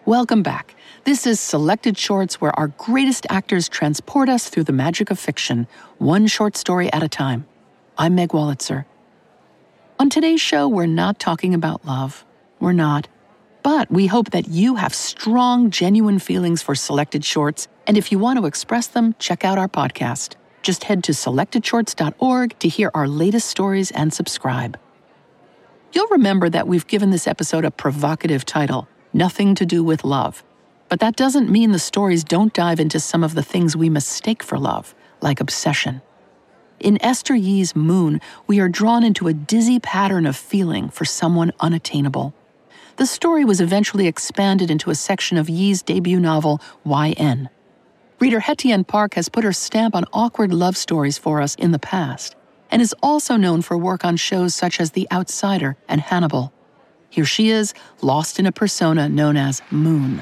Welcome back. This is Selected Shorts, where our greatest actors transport us through the magic of fiction, one short story at a time. I'm Meg Wolitzer. On today's show, we're not talking about love. We're not. But we hope that you have strong, genuine feelings for Selected Shorts, and if you want to express them, check out our podcast. Just head to selectedshorts.org to hear our latest stories and subscribe. You'll remember that we've given this episode a provocative title, Nothing to Do with Love. But that doesn't mean the stories don't dive into some of the things we mistake for love, like obsession. In Esther Yi's Moon, we are drawn into a dizzy pattern of feeling for someone unattainable. The story was eventually expanded into a section of Yi's debut novel, YN. Reader Hettienne Park has put her stamp on awkward love stories for us in the past, and is also known for work on shows such as The Outsider and Hannibal. Here she is, lost in a persona known as Moon.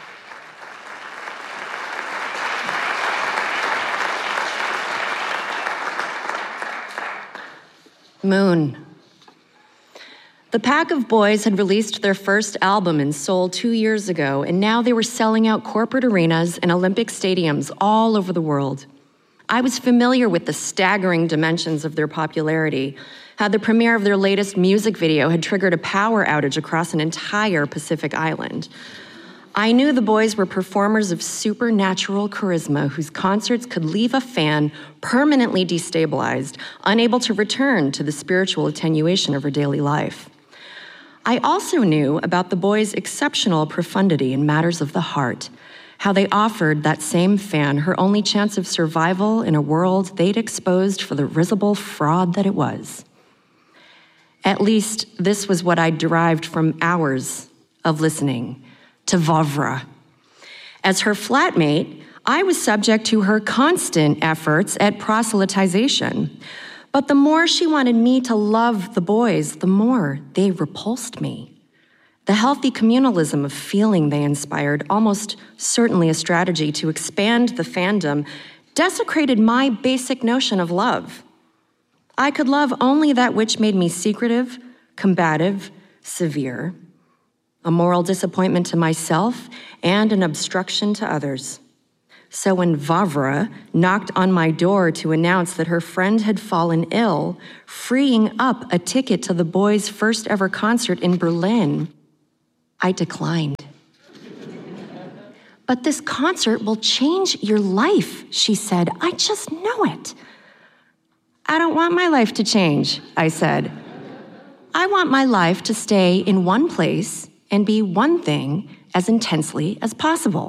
Moon. The Pack of Boys had released their first album in Seoul 2 years ago, and now they were selling out corporate arenas and Olympic stadiums all over the world. I was familiar with the staggering dimensions of their popularity, how the premiere of their latest music video had triggered a power outage across an entire Pacific island. I knew the boys were performers of supernatural charisma whose concerts could leave a fan permanently destabilized, unable to return to the spiritual attenuation of her daily life. I also knew about the boys' exceptional profundity in matters of the heart, how they offered that same fan her only chance of survival in a world they'd exposed for the risible fraud that it was. At least this was what I derived from hours of listening to Vavra. As her flatmate, I was subject to her constant efforts at proselytization. But the more she wanted me to love the boys, the more they repulsed me. The healthy communalism of feeling they inspired, almost certainly a strategy to expand the fandom, desecrated my basic notion of love. I could love only that which made me secretive, combative, severe, a moral disappointment to myself and an obstruction to others. So when Vavra knocked on my door to announce that her friend had fallen ill, freeing up a ticket to the boys' first ever concert in Berlin, I declined. "But this concert will change your life," she said. "I just know it." "I don't want my life to change," I said. "I want my life to stay in one place and be one thing as intensely as possible."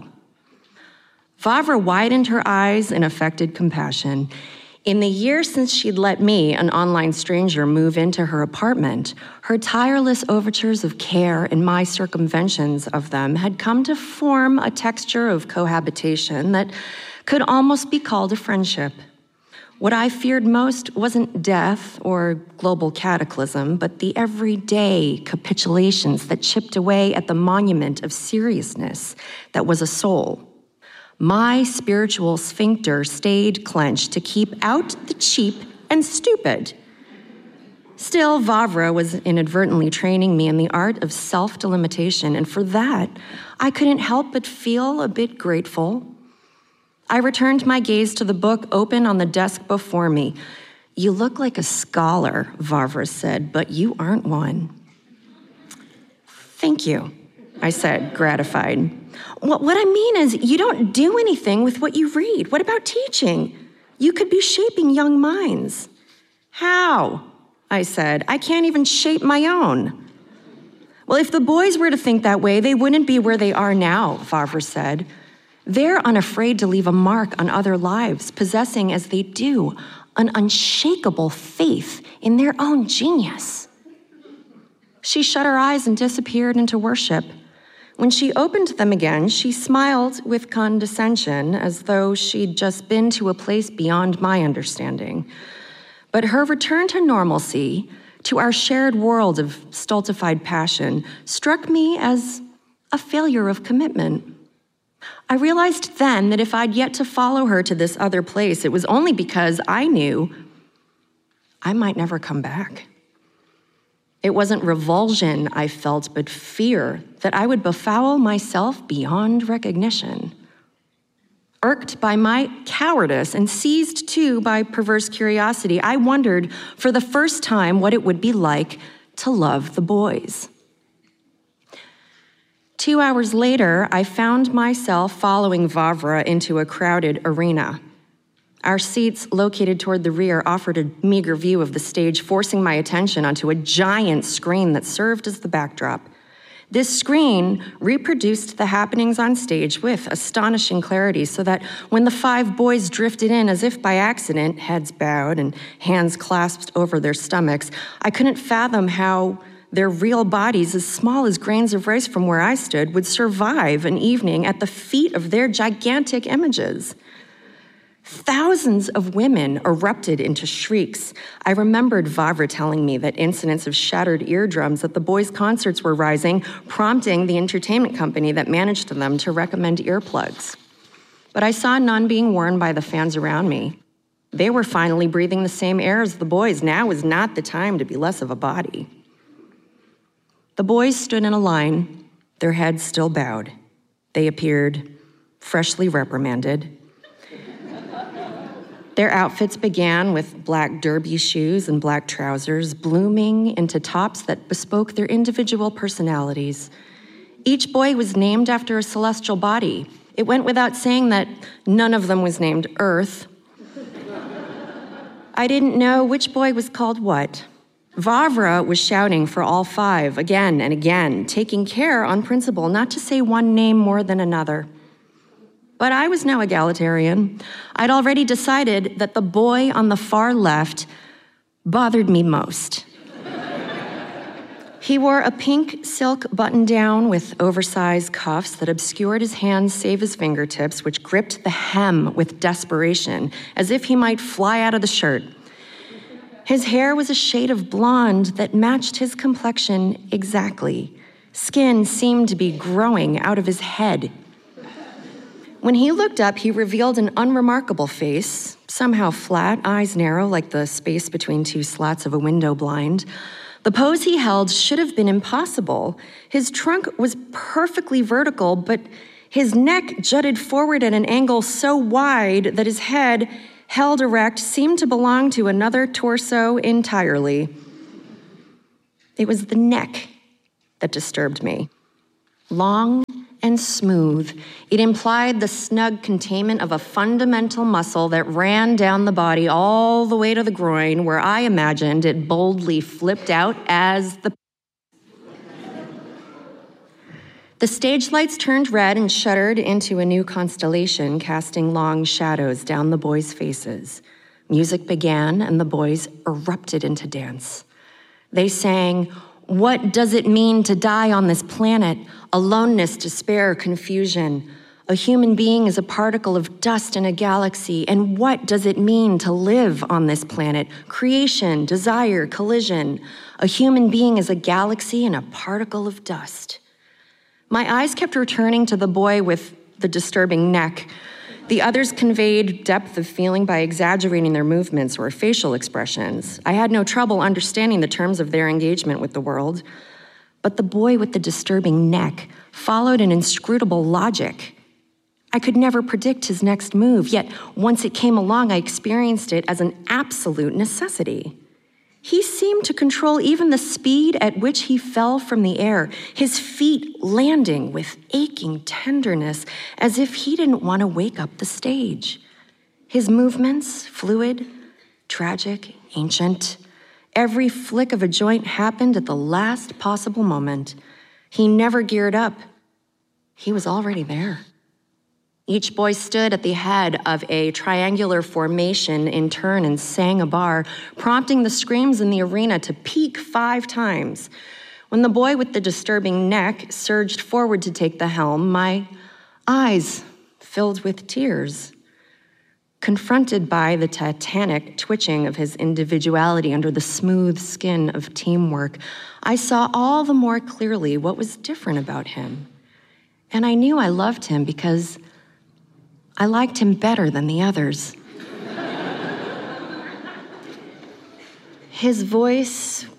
Vavra widened her eyes in affected compassion. In the year since she'd let me, an online stranger, move into her apartment, her tireless overtures of care and my circumventions of them had come to form a texture of cohabitation that could almost be called a friendship. What I feared most wasn't death or global cataclysm, but the everyday capitulations that chipped away at the monument of seriousness that was a soul. My spiritual sphincter stayed clenched to keep out the cheap and stupid. Still, Vavra was inadvertently training me in the art of self-delimitation, and for that, I couldn't help but feel a bit grateful. I returned my gaze to the book open on the desk before me. "You look like a scholar," Vavra said, "but you aren't one." "Thank you," I said, gratified. What I mean is, you don't do anything with what you read. What about teaching? You could be shaping young minds." "How?" I said. "I can't even shape my own." "Well, if the boys were to think that way, they wouldn't be where they are now," Vavra said. "They're unafraid to leave a mark on other lives, possessing, as they do, an unshakable faith in their own genius." She shut her eyes and disappeared into worship. When she opened them again, she smiled with condescension, as though she'd just been to a place beyond my understanding. But her return to normalcy, to our shared world of stultified passion, struck me as a failure of commitment. I realized then that if I'd yet to follow her to this other place, it was only because I knew I might never come back. It wasn't revulsion I felt, but fear that I would befoul myself beyond recognition. Irked by my cowardice and seized too by perverse curiosity, I wondered for the first time what it would be like to love the boys. 2 hours later, I found myself following Vavra into a crowded arena. Our seats, located toward the rear, offered a meager view of the stage, forcing my attention onto a giant screen that served as the backdrop. This screen reproduced the happenings on stage with astonishing clarity, so that when the 5 boys drifted in as if by accident, heads bowed and hands clasped over their stomachs, I couldn't fathom how their real bodies, as small as grains of rice from where I stood, would survive an evening at the feet of their gigantic images. Thousands of women erupted into shrieks. I remembered Vavra telling me that incidents of shattered eardrums at the boys' concerts were rising, prompting the entertainment company that managed them to recommend earplugs. But I saw none being worn by the fans around me. They were finally breathing the same air as the boys. Now was not the time to be less of a body. The boys stood in a line, their heads still bowed. They appeared freshly reprimanded. Their outfits began with black derby shoes and black trousers, blooming into tops that bespoke their individual personalities. Each boy was named after a celestial body. It went without saying that none of them was named Earth. I didn't know which boy was called what. Vavra was shouting for all 5 again and again, taking care on principle not to say one name more than another. But I was no egalitarian. I'd already decided that the boy on the far left bothered me most. He wore a pink silk button-down with oversized cuffs that obscured his hands save his fingertips, which gripped the hem with desperation, as if he might fly out of the shirt. His hair was a shade of blonde that matched his complexion exactly. Skin seemed to be growing out of his head. When he looked up, he revealed an unremarkable face, somehow flat, eyes narrow like the space between 2 slats of a window blind. The pose he held should have been impossible. His trunk was perfectly vertical, but his neck jutted forward at an angle so wide that his head, held erect, seemed to belong to another torso entirely. It was the neck that disturbed me. Long and smooth, it implied the snug containment of a fundamental muscle that ran down the body all the way to the groin, where I imagined it boldly flipped out as the... The stage lights turned red and shuddered into a new constellation, casting long shadows down the boys' faces. Music began, and the boys erupted into dance. They sang, "What does it mean to die on this planet? Aloneness, despair, confusion. A human being is a particle of dust in a galaxy, and what does it mean to live on this planet? Creation, desire, collision. A human being is a galaxy and a particle of dust." My eyes kept returning to the boy with the disturbing neck. The others conveyed depth of feeling by exaggerating their movements or facial expressions. I had no trouble understanding the terms of their engagement with the world. But the boy with the disturbing neck followed an inscrutable logic. I could never predict his next move, yet once it came along, I experienced it as an absolute necessity. He seemed to control even the speed at which he fell from the air, his feet landing with aching tenderness as if he didn't want to wake up the stage. His movements, fluid, tragic, ancient. Every flick of a joint happened at the last possible moment. He never geared up. He was already there. Each boy stood at the head of a triangular formation in turn and sang a bar, prompting the screams in the arena to peak 5 times. When the boy with the disturbing neck surged forward to take the helm, my eyes filled with tears. Confronted by the titanic twitching of his individuality under the smooth skin of teamwork, I saw all the more clearly what was different about him. And I knew I loved him because I liked him better than the others. His voice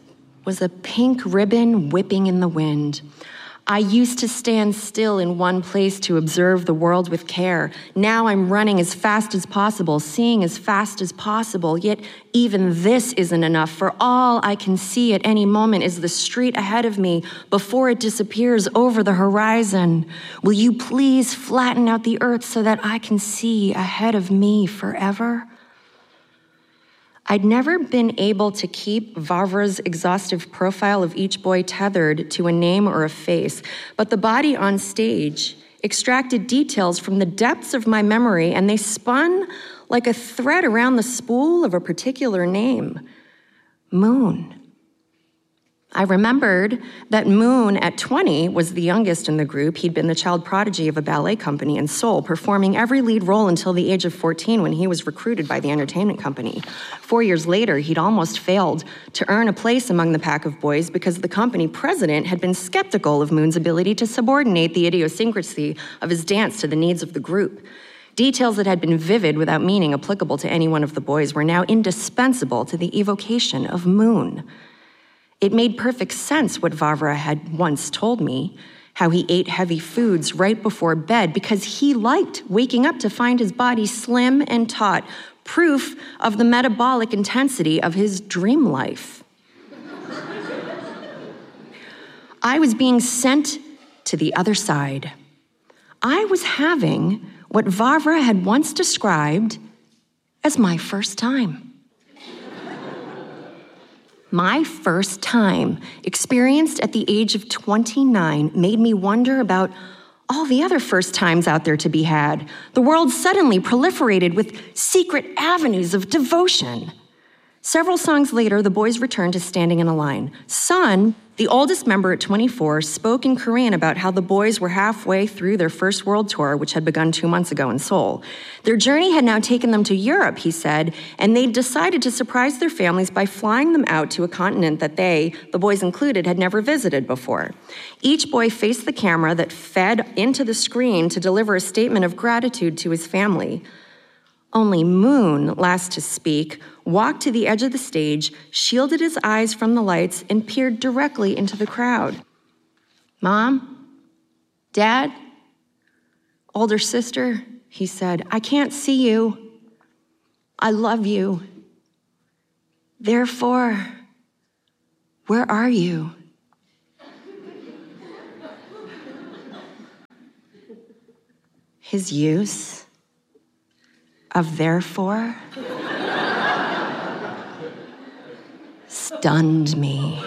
was a pink ribbon whipping in the wind. I used to stand still in one place to observe the world with care. Now I'm running as fast as possible, seeing as fast as possible, yet even this isn't enough, for all I can see at any moment is the street ahead of me before it disappears over the horizon. Will you please flatten out the earth so that I can see ahead of me forever? I'd never been able to keep Vavra's exhaustive profile of each boy tethered to a name or a face, but the body on stage extracted details from the depths of my memory, and they spun like a thread around the spool of a particular name, Moon. I remembered that Moon, at 20, was the youngest in the group. He'd been the child prodigy of a ballet company in Seoul, performing every lead role until the age of 14 when he was recruited by the entertainment company. 4 years later, he'd almost failed to earn a place among the pack of boys because the company president had been skeptical of Moon's ability to subordinate the idiosyncrasy of his dance to the needs of the group. Details that had been vivid without meaning applicable to any one of the boys were now indispensable to the evocation of Moon. It made perfect sense what Vavra had once told me, how he ate heavy foods right before bed because he liked waking up to find his body slim and taut, proof of the metabolic intensity of his dream life. I was being sent to the other side. I was having what Vavra had once described as my first time. My first time, experienced at the age of 29, made me wonder about all the other first times out there to be had. The world suddenly proliferated with secret avenues of devotion. Several songs later, the boys returned to standing in a line. Sun, the oldest member at 24, spoke in Korean about how the boys were halfway through their first world tour, which had begun 2 months ago in Seoul. Their journey had now taken them to Europe, he said, and they'd decided to surprise their families by flying them out to a continent that they, the boys included, had never visited before. Each boy faced the camera that fed into the screen to deliver a statement of gratitude to his family. Only Moon, last to speak, walked to the edge of the stage, shielded his eyes from the lights, and peered directly into the crowd. Mom? Dad? Older sister? He said, I can't see you. I love you. Therefore, where are you? His use of therefore stunned me.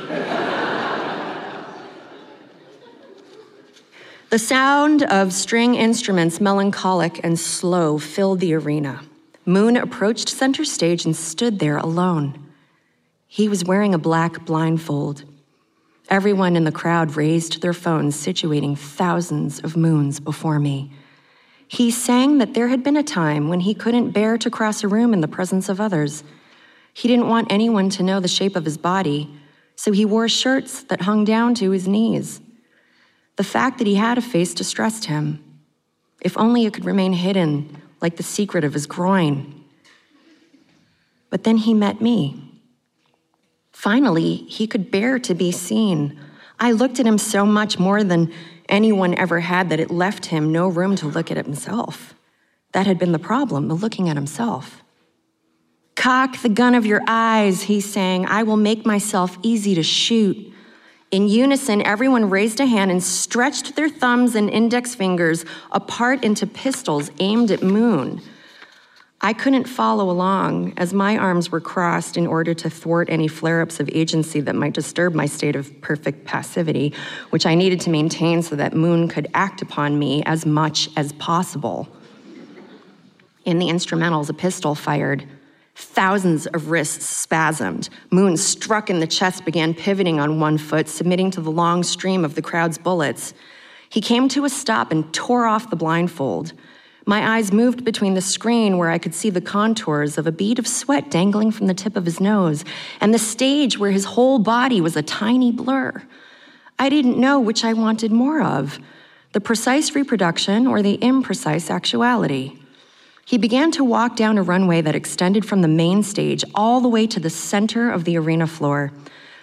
The sound of string instruments, melancholic and slow, filled the arena. Moon approached center stage and stood there alone. He was wearing a black blindfold. Everyone in the crowd raised their phones, situating thousands of moons before me. He sang that there had been a time when he couldn't bear to cross a room in the presence of others. He didn't want anyone to know the shape of his body, so he wore shirts that hung down to his knees. The fact that he had a face distressed him. If only it could remain hidden, like the secret of his groin. But then he met me. Finally, he could bear to be seen. I looked at him so much more than anyone ever had that it left him no room to look at himself. That had been the problem, the looking at himself. Cock the gun of your eyes, he sang. I will make myself easy to shoot. In unison, everyone raised a hand and stretched their thumbs and index fingers apart into pistols aimed at Moon. I couldn't follow along as my arms were crossed in order to thwart any flare-ups of agency that might disturb my state of perfect passivity, which I needed to maintain so that Moon could act upon me as much as possible. In the instrumentals, a pistol fired. Thousands of wrists spasmed. Moon, struck in the chest, began pivoting on one foot, submitting to the long stream of the crowd's bullets. He came to a stop and tore off the blindfold. My eyes moved between the screen where I could see the contours of a bead of sweat dangling from the tip of his nose and the stage where his whole body was a tiny blur. I didn't know which I wanted more of, the precise reproduction or the imprecise actuality. He began to walk down a runway that extended from the main stage all the way to the center of the arena floor.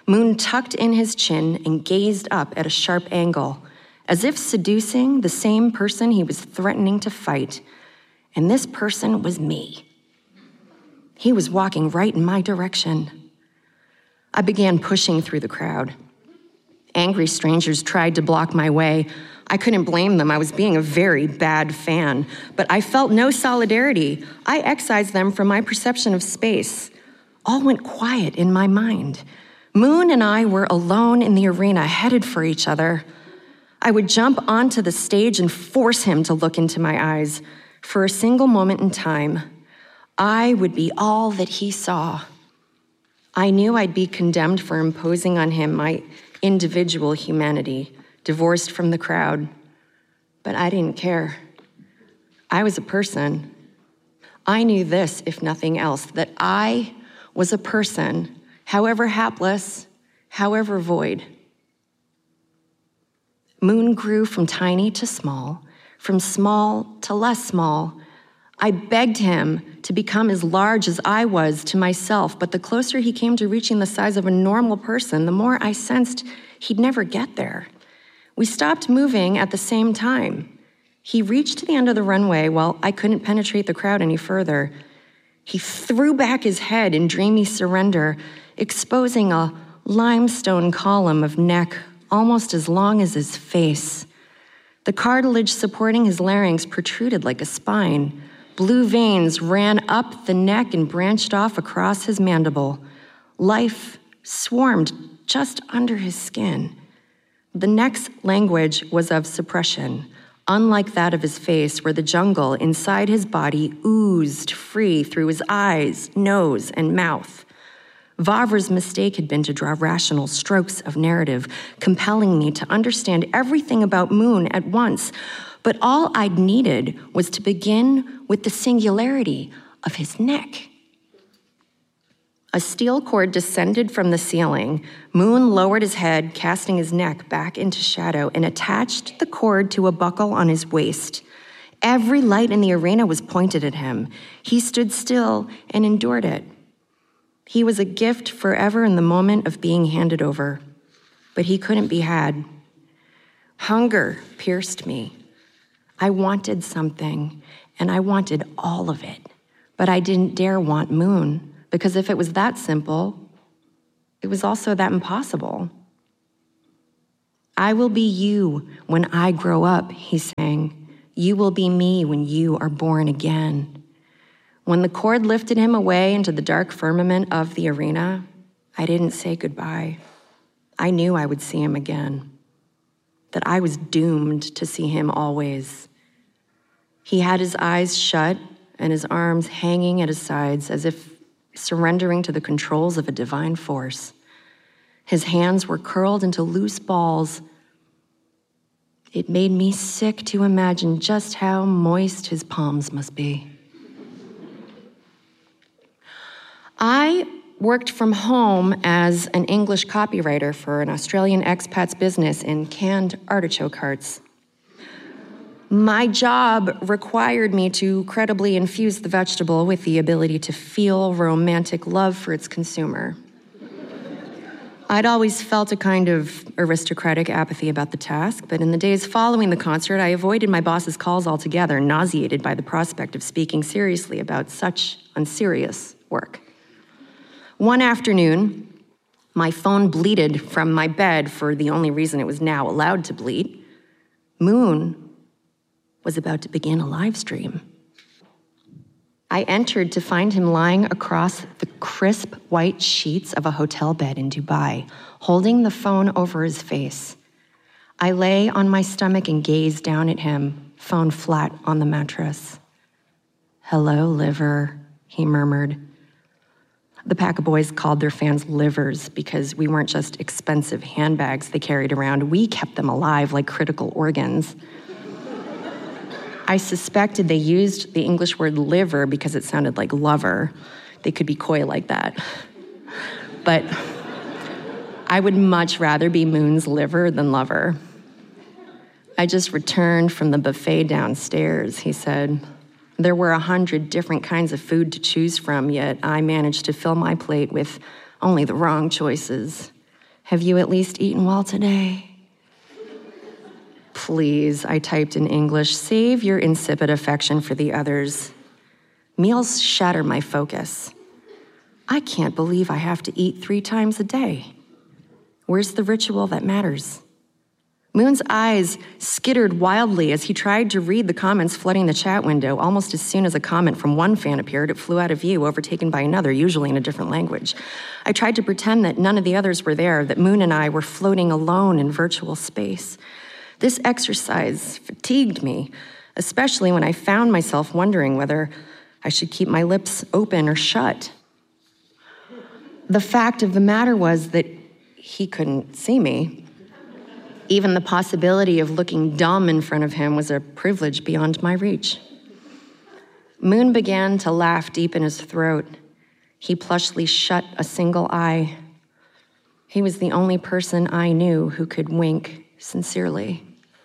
Moon tucked in his chin and gazed up at a sharp angle, as if seducing the same person he was threatening to fight. And this person was me. He was walking right in my direction. I began pushing through the crowd. Angry strangers tried to block my way. I couldn't blame them. I was being a very bad fan. But I felt no solidarity. I excised them from my perception of space. All went quiet in my mind. Moon and I were alone in the arena, headed for each other. I would jump onto the stage and force him to look into my eyes. For a single moment in time, I would be all that he saw. I knew I'd be condemned for imposing on him my individual humanity, divorced from the crowd. But I didn't care. I was a person. I knew this, if nothing else, that I was a person, however hapless, however void. Moon grew from tiny to small, from small to less small. I begged him to become as large as I was to myself, but the closer he came to reaching the size of a normal person, the more I sensed he'd never get there. We stopped moving at the same time. He reached to the end of the runway while I couldn't penetrate the crowd any further. He threw back his head in dreamy surrender, exposing a limestone column of neck almost as long as his face. The cartilage supporting his larynx protruded like a spine. Blue veins ran up the neck and branched off across his mandible. Life swarmed just under his skin. The neck's language was of suppression, unlike that of his face, where the jungle inside his body oozed free through his eyes, nose, and mouth. Vavre's mistake had been to draw rational strokes of narrative, compelling me to understand everything about Moon at once. But all I'd needed was to begin with the singularity of his neck. A steel cord descended from the ceiling. Moon lowered his head, casting his neck back into shadow, and attached the cord to a buckle on his waist. Every light in the arena was pointed at him. He stood still and endured it. He was a gift forever in the moment of being handed over, but he couldn't be had. Hunger pierced me. I wanted something, and I wanted all of it, but I didn't dare want Moon, because if it was that simple, it was also that impossible. I will be you when I grow up, he sang. You will be me when you are born again. When the cord lifted him away into the dark firmament of the arena, I didn't say goodbye. I knew I would see him again, that I was doomed to see him always. He had his eyes shut and his arms hanging at his sides as if surrendering to the controls of a divine force. His hands were curled into loose balls. It made me sick to imagine just how moist his palms must be. I worked from home as an English copywriter for an Australian expat's business in canned artichoke hearts. My job required me to credibly infuse the vegetable with the ability to feel romantic love for its consumer. I'd always felt a kind of aristocratic apathy about the task, but in the days following the concert, I avoided my boss's calls altogether, nauseated by the prospect of speaking seriously about such unserious work. One afternoon, my phone bleated from my bed for the only reason it was now allowed to bleat. Moon was about to begin a live stream. I entered to find him lying across the crisp white sheets of a hotel bed in Dubai, holding the phone over his face. I lay on my stomach and gazed down at him, phone flat on the mattress. "Hello, liver," he murmured. The pack of boys called their fans livers because we weren't just expensive handbags they carried around. We kept them alive like critical organs. I suspected they used the English word liver because it sounded like lover. They could be coy like that. But I would much rather be Moon's liver than lover. "I just returned from the buffet downstairs," he said. "There were 100 different kinds of food to choose from, yet I managed to fill my plate with only the wrong choices. Have you at least eaten well today? Please, I typed in English, save your insipid affection for the others. Meals shatter my focus. I can't believe I have to eat 3 times a day. Where's the ritual that matters? Moon's eyes skittered wildly as he tried to read the comments flooding the chat window. Almost as soon as a comment from one fan appeared, it flew out of view, overtaken by another, usually in a different language. I tried to pretend that none of the others were there, that Moon and I were floating alone in virtual space. This exercise fatigued me, especially when I found myself wondering whether I should keep my lips open or shut. The fact of the matter was that he couldn't see me. Even the possibility of looking dumb in front of him was a privilege beyond my reach. Moon began to laugh deep in his throat. He plushly shut a single eye. He was the only person I knew who could wink sincerely.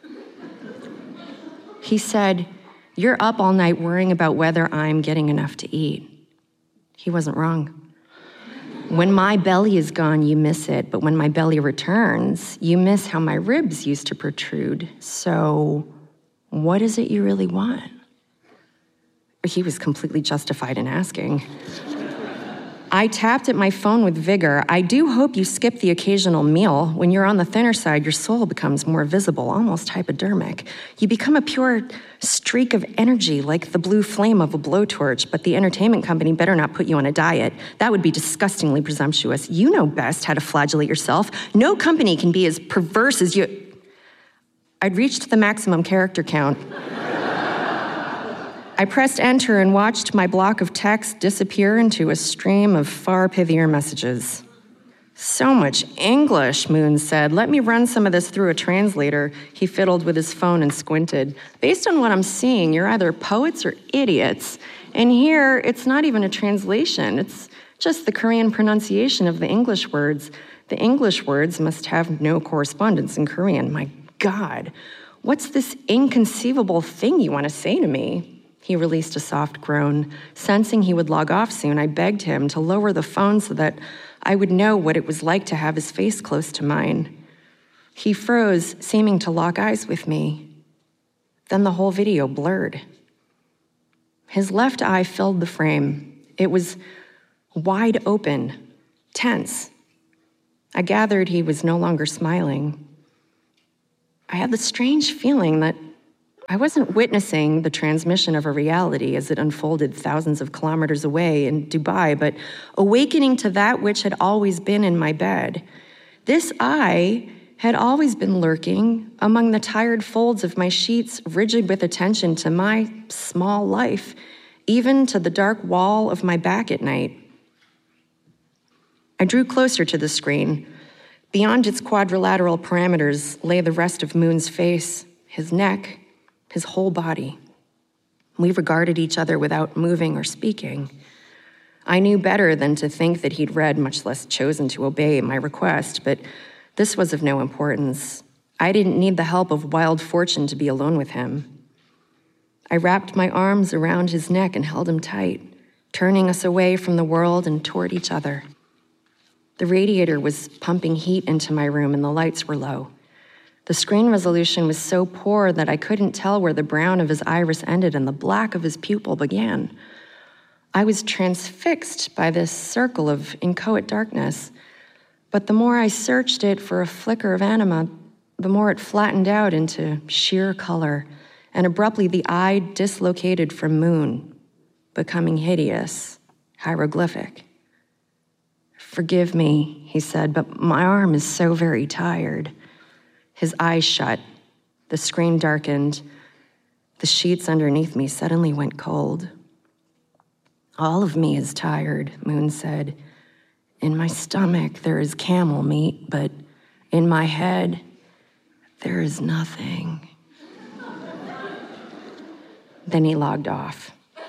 He said, "You're up all night worrying about whether I'm getting enough to eat." He wasn't wrong. When my belly is gone, you miss it, but when my belly returns, you miss how my ribs used to protrude. So, what is it you really want? He was completely justified in asking. I tapped at my phone with vigor. I do hope you skip the occasional meal. When you're on the thinner side, your soul becomes more visible, almost hypodermic. You become a pure streak of energy, like the blue flame of a blowtorch, but the entertainment company better not put you on a diet. That would be disgustingly presumptuous. You know best how to flagellate yourself. No company can be as perverse as you. I'd reached the maximum character count. I pressed enter and watched my block of text disappear into a stream of far pithier messages. "So much English," Moon said. "Let me run some of this through a translator." He fiddled with his phone and squinted. "Based on what I'm seeing, you're either poets or idiots. And here, it's not even a translation. It's just the Korean pronunciation of the English words. The English words must have no correspondence in Korean. My God, what's this inconceivable thing you want to say to me?" He released a soft groan. Sensing he would log off soon, I begged him to lower the phone so that I would know what it was like to have his face close to mine. He froze, seeming to lock eyes with me. Then the whole video blurred. His left eye filled the frame. It was wide open, tense. I gathered he was no longer smiling. I had the strange feeling that I wasn't witnessing the transmission of a reality as it unfolded thousands of kilometers away in Dubai, but awakening to that which had always been in my bed. This eye had always been lurking among the tired folds of my sheets, rigid with attention to my small life, even to the dark wall of my back at night. I drew closer to the screen. Beyond its quadrilateral parameters lay the rest of Moon's face, his neck, his whole body. We regarded each other without moving or speaking. I knew better than to think that he'd read, much less chosen to obey, my request, but this was of no importance. I didn't need the help of wild fortune to be alone with him. I wrapped my arms around his neck and held him tight, turning us away from the world and toward each other. The radiator was pumping heat into my room and the lights were low. The screen resolution was so poor that I couldn't tell where the brown of his iris ended and the black of his pupil began. I was transfixed by this circle of inchoate darkness, but the more I searched it for a flicker of anima, the more it flattened out into sheer color, and abruptly the eye dislocated from Moon, becoming hideous, hieroglyphic. "Forgive me," he said, "but my arm is so very tired." His eyes shut, the screen darkened, the sheets underneath me suddenly went cold. "All of me is tired," Moon said. "In my stomach there is camel meat, but in my head there is nothing." Then he logged off.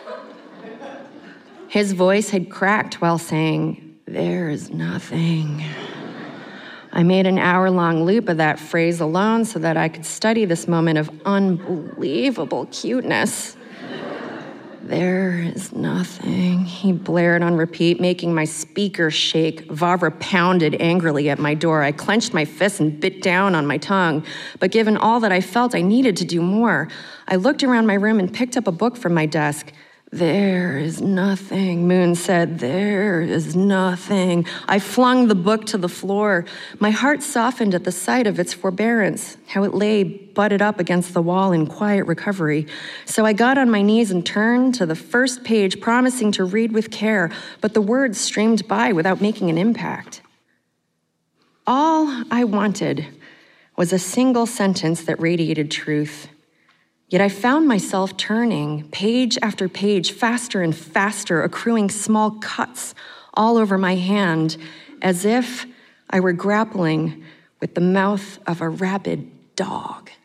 His voice had cracked while saying, "There is nothing." I made an hour-long loop of that phrase alone so that I could study this moment of unbelievable cuteness. There is nothing, he blared on repeat, making my speaker shake. Vavra pounded angrily at my door. I clenched my fists and bit down on my tongue. But given all that I felt, I needed to do more. I looked around my room and picked up a book from my desk. There is nothing, Moon said. There is nothing. I flung the book to the floor. My heart softened at the sight of its forbearance, how it lay butted up against the wall in quiet recovery. So I got on my knees and turned to the first page, promising to read with care, but the words streamed by without making an impact. All I wanted was a single sentence that radiated truth. Yet I found myself turning page after page, faster and faster, accruing small cuts all over my hand, as if I were grappling with the mouth of a rabid dog.